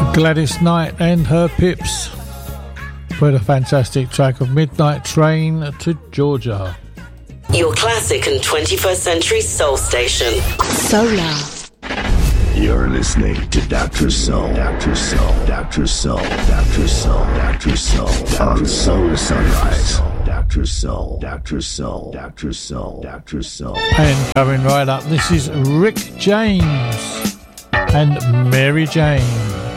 Gladys Knight and her Pips with a fantastic track of Midnight Train to Georgia. Your classic and 21st century soul station. Solar. You're listening to Dr. Soul, Dr. Soul, Dr. Soul, Dr. Soul, Dr. Soul, on Solar Sunrise. Dr. Soul, Dr. Soul, Dr. Soul, Dr. Soul. And coming right up, this is Rick James and Mary Jane.